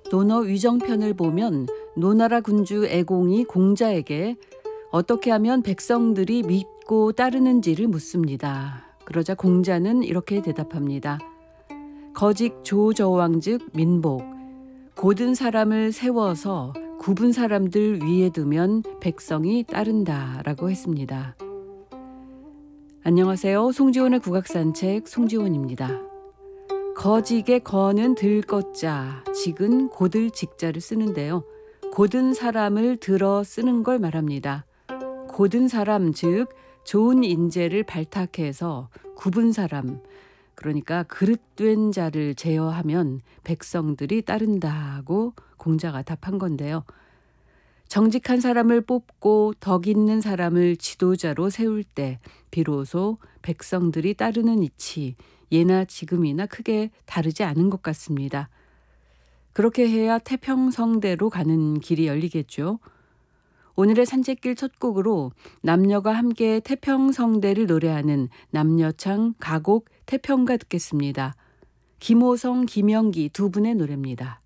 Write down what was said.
논어 위정편을 보면 노나라 군주 애공이 공자에게 어떻게 하면 백성들이 믿고 따르는지를 묻습니다. 그러자 공자는 이렇게 대답합니다. 거직 조저왕즉 민복, 고든 사람을 세워서 굽은 사람들 위에 두면 백성이 따른다라고 했습니다. 안녕하세요. 송지원의 국악산책 송지원입니다. 거직의 거는 들것자, 직은 고들 직자를 쓰는데요. 고든 사람을 들어 쓰는 걸 말합니다. 고든 사람 즉 좋은 인재를 발탁해서 굽은 사람, 그러니까 그릇된 자를 제어하면 백성들이 따른다고 공자가 답한 건데요. 정직한 사람을 뽑고 덕 있는 사람을 지도자로 세울 때 비로소 백성들이 따르는 이치, 예나 지금이나 크게 다르지 않은 것 같습니다. 그렇게 해야 태평성대로 가는 길이 열리겠죠. 오늘의 산책길 첫 곡으로 남녀가 함께 태평성대를 노래하는 남녀창 가곡 태평가 듣겠습니다. 김호성, 김영기 두 분의 노래입니다.